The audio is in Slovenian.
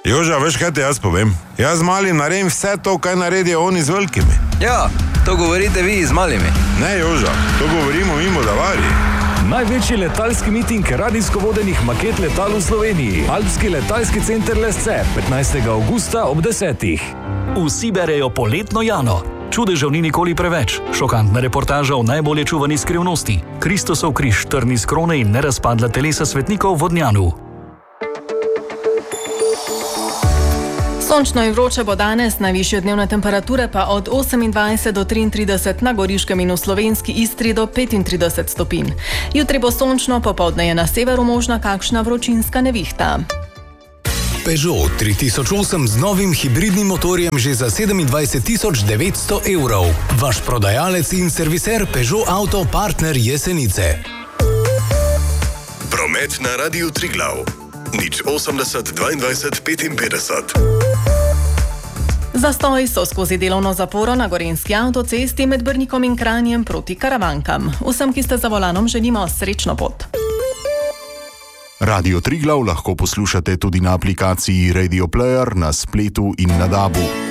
Joža, veš, kaj te jaz povem? Jaz z malim naredim vse to, kaj naredijo oni z velikimi. Ja, to govorite vi z malimi. Ne, Joža, to govorimo mimo Davari. Največji letalski miting radijsko vodenih maket letal v Sloveniji. Alpski letalski center Lesce, 15. avgusta ob 10. Vsi berejo Poletno Jano. Čudežev ni nikoli preveč. Šokantna reportaža o najbolje čuvani skrivnosti. Kristosov križ, trn iz krone in nerazpadla telesa svetnikov v Vodnjanu. Sončno in vroče bo danes, najvišje dnevne temperature pa od 28 do 33 na Goriškem in v slovenski Istri do 35 stopinj. Jutri bo sončno, popoldne je na severu možna kakšna vročinska nevihta. Peugeot 3008 z novim hibridnim motorjem že za 27 900 evrov. Vaš prodajalec in serviser Peugeot Auto partner Jesenice. Promet na Radiu Triglav. 080 22 55. Zastoji so skozi delovno zaporo na gorenjski avtocesti med Brnikom in Kranjem proti Karavankam. Vsem, ki ste za volanom, želimo srečno pot. Radio Triglav lahko poslušate tudi na aplikaciji Radio Player, na spletu in na DAB-u.